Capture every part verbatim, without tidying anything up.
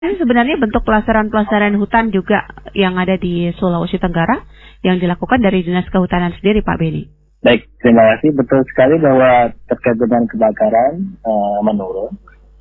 Ini sebenarnya bentuk pelestarian-pelestarian hutan juga yang ada di Sulawesi Tenggara yang dilakukan dari Dinas Kehutanan sendiri, Pak Beni. Baik, terima kasih. Betul sekali bahwa terkait dengan kebakaran uh, menurun.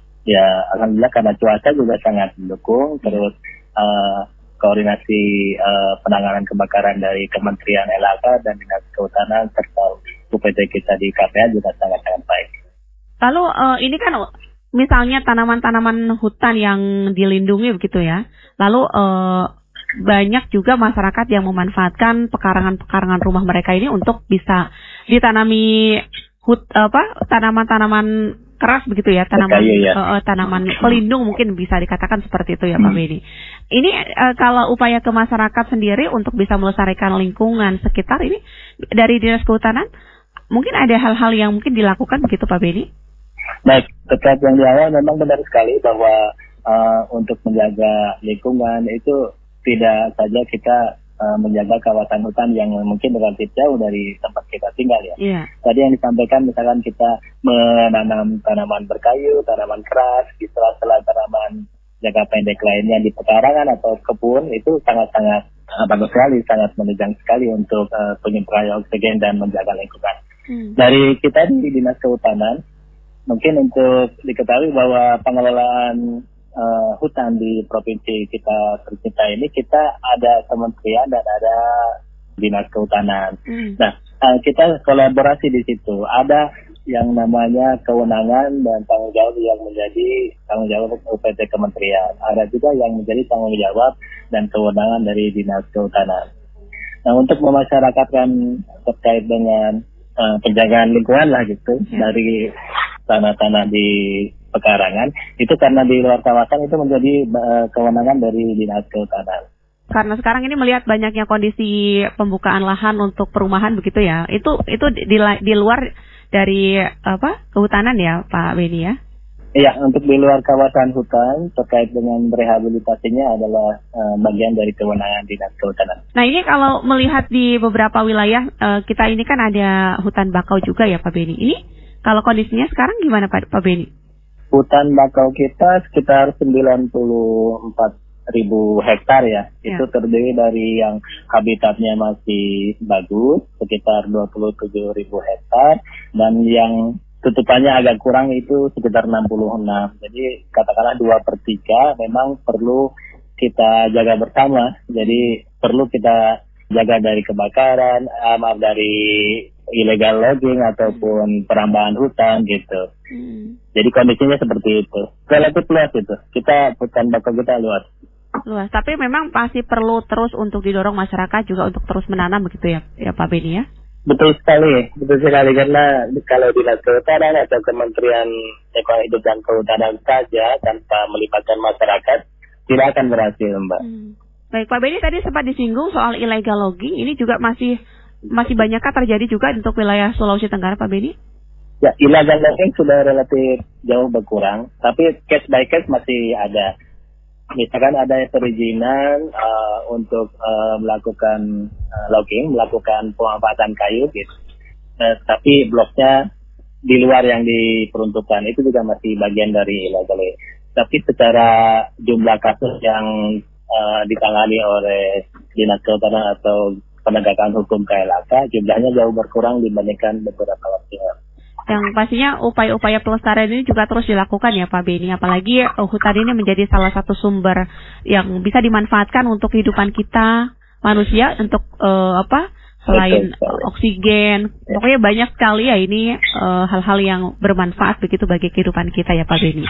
Ya, alhamdulillah karena cuaca juga sangat mendukung. Terus uh, koordinasi uh, penanganan kebakaran dari Kementerian L H K dan Dinas Kehutanan serta U P T kita di K P A juga sangat-sangat baik. Lalu uh, ini kan misalnya tanaman-tanaman hutan yang dilindungi begitu ya. Lalu uh, banyak juga masyarakat yang memanfaatkan pekarangan-pekarangan rumah mereka ini untuk bisa ditanami hut apa tanaman-tanaman keras begitu ya, tanaman Kayu, ya. uh, tanaman pelindung mungkin bisa dikatakan seperti itu ya, Pak Beni. Ini uh, kalau upaya ke masyarakat sendiri untuk bisa melestarikan lingkungan sekitar ini dari Dinas Kehutanan mungkin ada hal-hal yang mungkin dilakukan begitu, Pak Beni? Baik, terkait yang di awal memang benar sekali bahwa uh, untuk menjaga lingkungan itu tidak saja kita uh, menjaga kawasan hutan yang mungkin relatif jauh dari tempat kita tinggal ya. Yeah. Tadi yang disampaikan misalkan kita menanam tanaman berkayu, tanaman keras, di sela-sela tanaman jangka pendek lainnya di pekarangan atau kebun itu sangat-sangat uh, bagus sekali, sangat menunjang sekali untuk uh, penyemprotan oksigen dan menjaga lingkungan. Hmm. Dari kita di Dinas Kehutanan, mungkin untuk diketahui bahwa pengelolaan uh, hutan di provinsi kita tercinta ini, kita ada kementerian dan ada Dinas Kehutanan. Hmm. Nah, uh, kita kolaborasi di situ. Ada yang namanya kewenangan dan tanggung jawab yang menjadi tanggung jawab U P T kementerian. Ada juga yang menjadi tanggung jawab dan kewenangan dari Dinas Kehutanan. Nah, untuk memasyarakatkan terkait dengan uh, penjagaan lingkungan lah gitu, ya. Dari tanah-tanah di pekarangan, itu karena di luar kawasan itu menjadi uh, kewenangan dari Dinas Kehutanan. Karena sekarang ini melihat banyaknya kondisi pembukaan lahan untuk perumahan begitu ya, itu itu di, di luar dari apa kehutanan ya, Pak Beni ya? Iya, untuk di luar kawasan hutan terkait dengan rehabilitasinya adalah uh, bagian dari kewenangan Dinas Kehutanan. Nah ini kalau melihat di beberapa wilayah uh, kita ini kan ada hutan bakau juga ya, Pak Beni. Ini kalau kondisinya sekarang gimana, Pak, Pak Beni? Hutan bakau kita sekitar sembilan puluh empat ribu hektar ya. ya. Itu terdiri dari yang habitatnya masih bagus, sekitar dua puluh tujuh ribu hektar. Dan yang tutupannya agak kurang itu sekitar enam puluh enam. Jadi katakanlah dua per tiga memang perlu kita jaga bersama. Jadi perlu kita jaga dari kebakaran, maaf dari illegal logging ataupun perambahan hutan gitu. Hmm. Jadi kondisinya seperti itu. Relatif luas itu. Kita hutan bakau kita luas. Luas. Tapi memang pasti perlu terus untuk didorong masyarakat juga untuk terus menanam begitu ya, ya Pak Beni ya? Betul sekali, betul sekali karena kalau Dinas Kehutanan atau Kementerian Lingkungan Hidup dan Kehutanan saja tanpa melibatkan masyarakat tidak akan berhasil, Mbak. Hmm. Baik, Pak Beni tadi sempat disinggung soal illegal logging, ini juga masih masih banyakkah terjadi juga untuk wilayah Sulawesi Tenggara, Pak Beni? Ya, illegal logging sudah relatif jauh berkurang, tapi case by case masih ada. Misalkan ada perizinan uh, untuk uh, melakukan uh, logging, melakukan pemanfaatan kayu gitu. Uh, tapi bloknya di luar yang diperuntukkan itu juga masih bagian dari illegal. Tapi secara jumlah kasus yang uh, ditangani oleh Dinas Kehutanan atau penegakan hukum K L H K jumlahnya jauh berkurang dibandingkan beberapa waktu lalu. Yang pastinya upaya-upaya pelestarian ini juga terus dilakukan ya Pak Beni, apalagi uh, hutan ini menjadi salah satu sumber yang bisa dimanfaatkan untuk kehidupan kita manusia untuk uh, apa selain uh, oksigen, pokoknya banyak sekali ya ini uh, hal-hal yang bermanfaat begitu bagi kehidupan kita ya Pak Beni.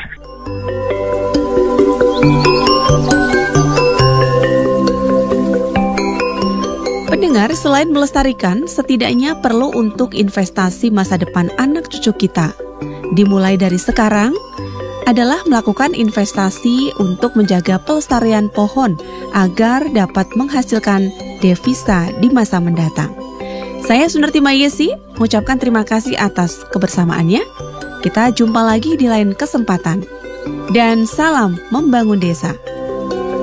Pendengar, selain melestarikan, setidaknya perlu untuk investasi masa depan anak cucu kita. Dimulai dari sekarang, adalah melakukan investasi untuk menjaga pelestarian pohon agar dapat menghasilkan devisa di masa mendatang. Saya Sunarti Mayesi, mengucapkan terima kasih atas kebersamaannya. Kita jumpa lagi di lain kesempatan. Dan salam membangun desa.